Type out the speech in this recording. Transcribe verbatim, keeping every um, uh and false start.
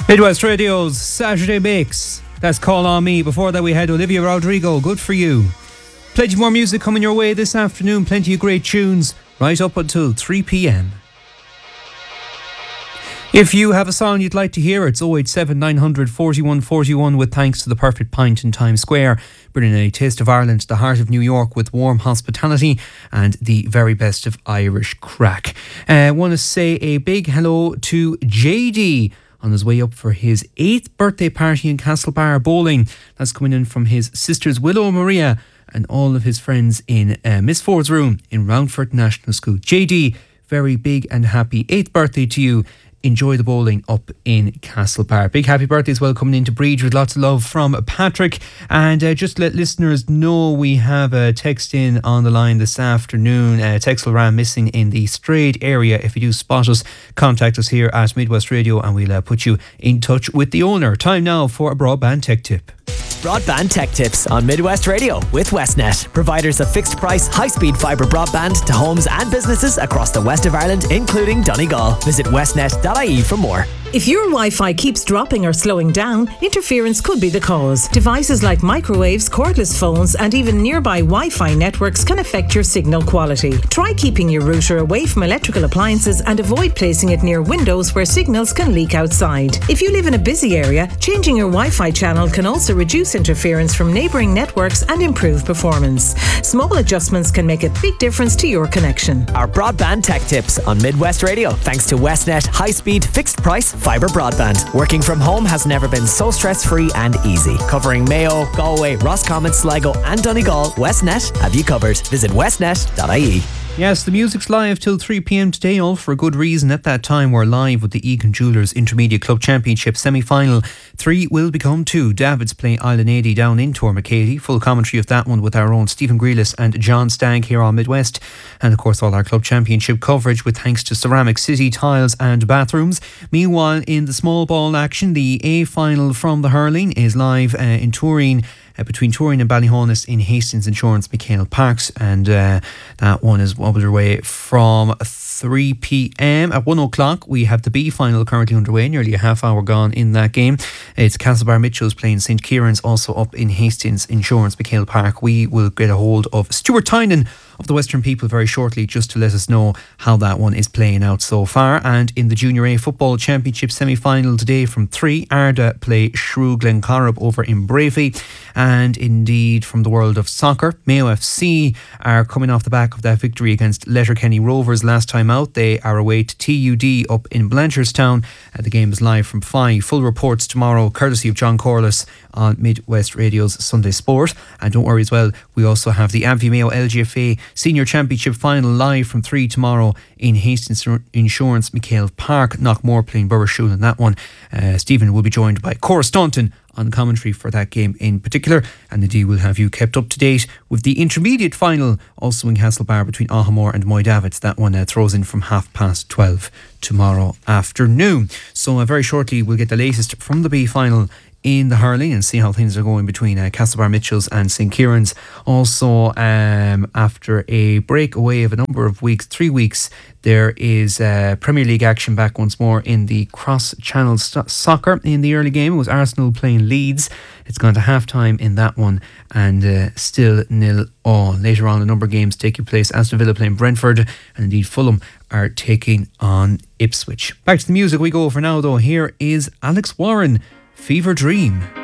Midwest Radio's Saturday Mix. That's Call On Me. Before that we had Olivia Rodrigo, Good For You. Plenty more music coming your way this afternoon. Plenty of great tunes right up until three p.m. If you have a song you'd like to hear, it's oh eight seven nine hundred forty-one forty-one with thanks to the Perfect Pint in Times Square, bringing a taste of Ireland to the heart of New York with warm hospitality and the very best of Irish crack. I uh, want to say a big hello to J D on his way up for his eighth birthday party in Castlebar Bowling. That's coming in from his sisters Willow and Maria and all of his friends in uh, Miss Ford's room in Roundford National School. J D, very big and happy eighth birthday to you. Enjoy the bowling up in Castlebar. Big happy birthday as well coming into Breed with lots of love from Patrick. And uh, just to let listeners know, we have a text in on the line this afternoon. Uh, text will ran missing in the Strayed area. If you do spot us, contact us here at Midwest Radio and we'll uh, put you in touch with the owner. Time now for a broadband tech tip. Broadband Tech Tips on Midwest Radio with Westnet, providers of fixed price, high speed fibre broadband to homes and businesses across the west of Ireland, including Donegal. Visit westnet dot I E for more. If your Wi-Fi keeps dropping or slowing down, interference could be the cause. Devices like microwaves, cordless phones, and even nearby Wi-Fi networks can affect your signal quality. Try keeping your router away from electrical appliances and avoid placing it near windows where signals can leak outside. If you live in a busy area, changing your Wi-Fi channel can also reduce interference from neighbouring networks and improve performance. Small adjustments can make a big difference to your connection. Our Broadband Tech Tips on Midwest Radio, thanks to Westnet high-speed, fixed-price fibre broadband. Working from home has never been so stress-free and easy. Covering Mayo, Galway, Roscommon, Sligo and Donegal, Westnet have you covered. Visit westnet dot I E. Yes, the music's live till three p.m. today, all for a good reason. At that time, we're live with the Egan Jewelers Intermediate Club Championship semi-final. Three will become two. Davids play Island down in Tormacady. Full commentary of that one with our own Stephen Grealis and John Stagg here on Midwest. And of course, all our club championship coverage with thanks to Ceramic City Tiles and Bathrooms. Meanwhile, in the small ball action, the A final from the hurling is live uh, in Turin. Uh, between Turin and Ballyhonus in Hastings Insurance Michael Parks, and uh, that one is wobbled away from three p.m. At one o'clock we have the B final currently underway, nearly a half hour gone in that game. It's Castlebar Mitchells playing St Kieran's, also up in Hastings Insurance Michael Park. We will get a hold of Stuart Tynan of the Western People very shortly, just to let us know how that one is playing out so far. And in the Junior A Football Championship semi-final today from three, Arda play Shrew Glencorrib over in Bravey. And indeed, from the world of soccer, Mayo F C are coming off the back of that victory against Letterkenny Rovers last time out. They are away to T U D up in Blanchardstown. Uh, the game is live from five. Full reports tomorrow, courtesy of John Corliss on Midwest Radio's Sunday Sport. And don't worry as well, we also have the Abbey Mayo L G F A Senior Championship final live from three tomorrow in Hastings Insurance Michael Park. Knockmore playing Burrishoole in that one. Uh, Stephen will be joined by Cora Staunton on commentary for that game in particular, and indeed we'll have you kept up to date with the intermediate final also in Castlebar between Ahamore and Moy Davids. That one uh, throws in from half past twelve tomorrow afternoon. So uh, very shortly we'll get the latest from the B final in the hurling and see how things are going between uh, Castlebar Mitchells and St Kieran's. Also, um, after a breakaway of a number of weeks, three weeks, there is uh, Premier League action back once more in the cross-channel st- soccer. In the early game, it was Arsenal playing Leeds. It's gone to half-time in that one, and uh, still nil all. Later on, a number of games taking place. Aston Villa playing Brentford, and indeed Fulham are taking on Ipswich. Back to the music we go for now, though. Here is Alex Warren, Fever Dream.